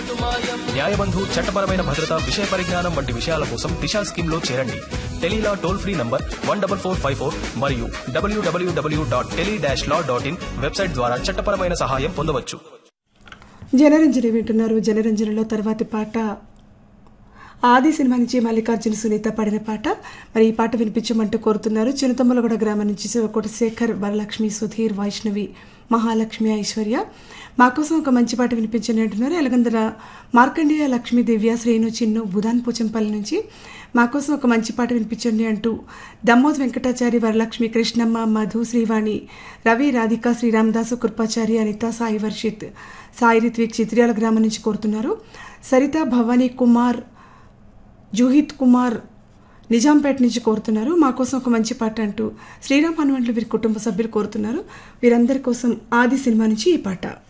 న్యాయబంధు, చట్టపరమైన భద్రత, విషయ పరిజ్ఞానం వంటి విషయాల కోసం దిశా స్కీమ్ లో చేరండి. టెలీలా టోల్ ఫ్రీ నంబర్ 14454 మరియు www.tele-law.in వెబ్సైట్ ద్వారా చట్టపరమైన సహాయం పొందవచ్చు. జనరంజని వింటున్నారు. జనరంజనిలో తర్వాతి పాట ఆది సినిమా నుంచి మల్లికార్జున సునీత పాడిన పాట. మరి ఈ పాట వినిపించమంటూ కోరుతున్నారు చిన్నతమ్మలగూడ గ్రామం నుంచి శివకోటి శేఖర్, వరలక్ష్మి, సుధీర్, వైష్ణవి, మహాలక్ష్మి, ఐశ్వర్య. మా కోసం ఒక మంచి పాట వినిపించండి అంటున్నారు. ఎలగందర మార్కండేయ, లక్ష్మీ, దివ్య, శ్రీను, చిన్ను, బుధాన్ పోచంపల్లి నుంచి మా కోసం ఒక మంచి పాట వినిపించండి అంటూ దమ్మోద్ వెంకటాచారి, వరలక్ష్మి, కృష్ణమ్మ, మధు, శ్రీవాణి, రవి, రాధిక, శ్రీరామదాసు, కృపాచారి, అనిత, సాయి వర్షిత్, సాయి రిత్విక్ చిత్రియాల గ్రామం నుంచి కోరుతున్నారు. సరిత, భవానీ కుమార్, జూహిత్ కుమార్ నిజాంపేట నుంచి కోరుతున్నారు. మా కోసం ఒక మంచి పాట అంటూ శ్రీరామ్ హనుమంతులు వీరి కుటుంబ సభ్యులు కోరుతున్నారు. వీరందరి కోసం ఆది సినిమా నుంచి ఈ పాట.